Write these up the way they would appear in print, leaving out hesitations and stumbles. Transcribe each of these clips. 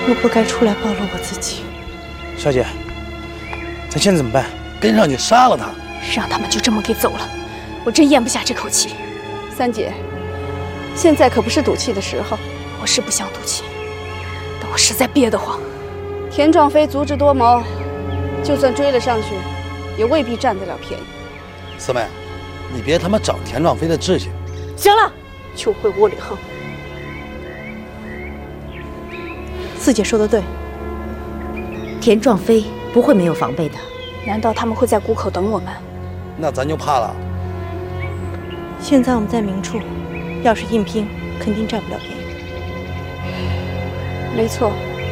又不该出来暴露我自己。 小姐，咱现在怎么办？跟上去杀了他？ 让他们就这么给走了，我真咽不下这口气。 三姐，现在可不是赌气的时候。 我是不想赌气，但我实在憋得慌。 田壮飞足智多谋，就算追了上去，也未必占得了便宜。 四妹，你别他妈长田壮飞的志气。 行了，就会窝里横。 四姐说的对，田壮飞不会没有防备的。 难道他们会在谷口等我们？ 那咱就怕了。 现在我们在明处，要是硬拼，肯定占不了便宜。 没错，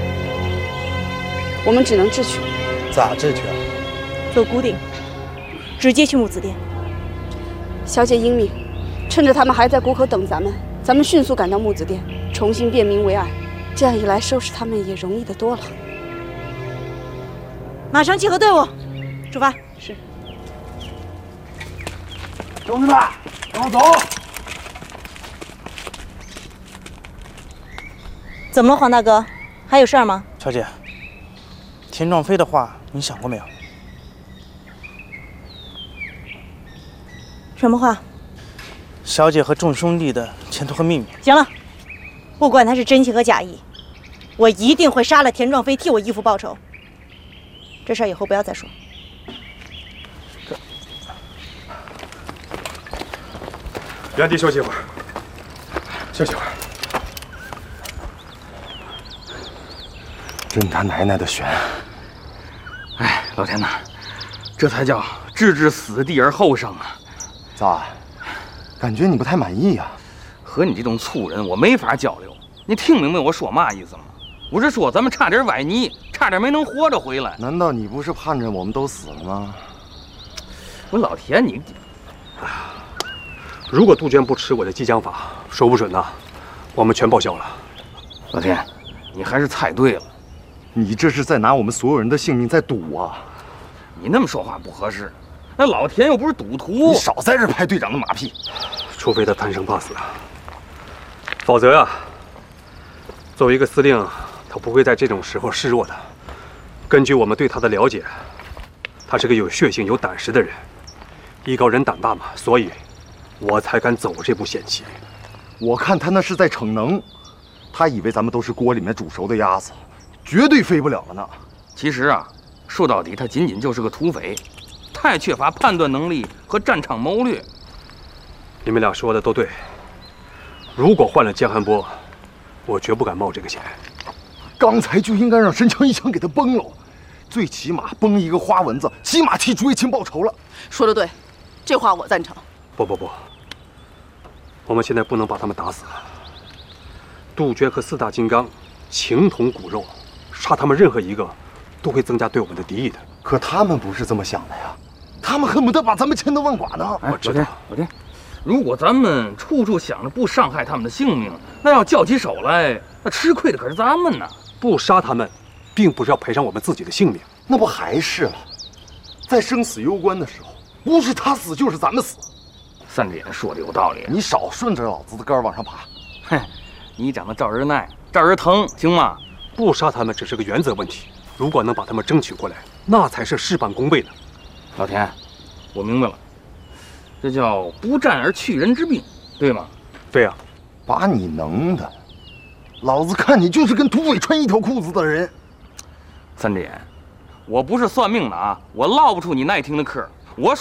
我们只能智取。 咋智取啊？ 走谷顶，直接去木子店。 小姐英明，趁着他们还在谷口等咱们迅速赶到木子店，重新辨明为爱。这样一来，收拾他们也容易得多了。 马上集合队伍，出发。 是。 兄弟们，跟我走。 怎么了，黄大哥？还有事儿吗？ 小姐，田壮飞的话你想过没有？ 什么话？ 小姐和众兄弟的前途和命运。 行了，不管他是真心和假意，我一定会杀了田壮飞，替我义父报仇。这事儿以后不要再说。 原地休息会儿，休息会儿。真他奶奶的悬！ 哎，老田呐，这才叫置之死地而后生啊！ 咋？感觉你不太满意呀？ 和你这种粗人，我没法交流。你听明白我说嘛意思吗？我是说咱们差点崴泥，差点没能活着回来。 难道你不是盼着我们都死了吗？ 我老田，你…… 如果杜鹃不吃我的激将法，说不准呐，我们全报销了。 老田，你还是猜对了。 你这是在拿我们所有人的性命在赌啊！ 你那么说话不合适。那老田又不是赌徒。 你少在这拍队长的马屁。除非他贪生怕死啊，否则啊，作为一个司令，他不会在这种时候示弱的。根据我们对他的了解，他是个有血性、有胆识的人。艺高人胆大嘛，所以我才敢走这步险棋。我看他那是在逞能，他以为咱们都是锅里面煮熟的鸭子，绝对飞不了了呢。 其实啊，说到底，他仅仅就是个土匪，太缺乏判断能力和战场谋略。 你们俩说的都对。如果换了江寒波，我绝不敢冒这个险。刚才就应该让申强一枪给他崩了，最起码崩一个花蚊子，起码替朱叶青报仇了。 说得对，这话我赞成。 不，我们现在不能把他们打死。杜鹃和四大金刚情同骨肉，杀他们任何一个，都会增加对我们的敌意的。可他们不是这么想的呀，他们恨不得把咱们千刀万剐呢。 我知道，老田，如果咱们处处想着不伤害他们的性命，那要较起手来，那吃亏的可是咱们呢。 不杀他们，并不是要赔上我们自己的性命，那不还是了？在生死攸关的时候，不是他死就是咱们死。 三姐说的有道理， 你少顺着老子的杆往上爬。 哼，你长得招人爱，招人疼，行吗？ 不杀他们只是个原则问题，如果能把他们争取过来，那才是事半功倍的。 老田，我明白了，这叫不战而屈人之兵，对吗？ 飞啊，把你能的！老子看你就是跟土匪穿一条裤子的人。 三姐，我不是算命的啊，我落不出你耐听的嗑。